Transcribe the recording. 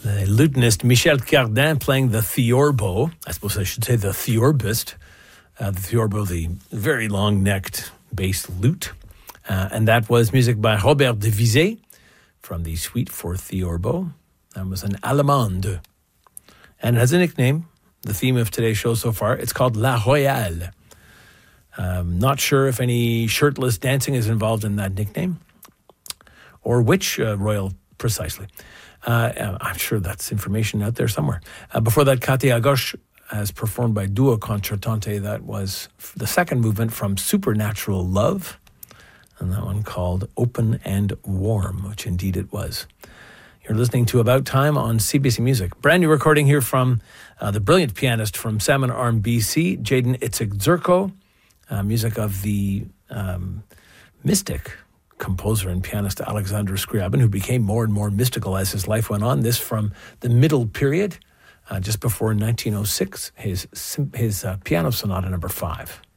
The lutenist Michel Cardin playing the theorbo. I suppose I should say the theorbist. The theorbo, the very long-necked bass lute. And that was music by Robert de Vizet from the Suite for Theorbo. That was an allemande. And it has a nickname, the theme of today's show so far. It's called La Royale. Not sure if any shirtless dancing is involved in that nickname, or which royal precisely. I'm sure that's information out there somewhere. Before that, Katia à Gauche, as performed by Duo Concertante. That was the second movement from Supernatural Love, and that one called Open and Warm, which indeed it was. You're listening to About Time on CBC Music. Brand new recording here from the brilliant pianist from Salmon Arm, BC, Jaden Itzig-Zerko, music of the mystic composer and pianist Alexander Scriabin, who became more and more mystical as his life went on. This from the middle period, just before 1906, his piano sonata number 5.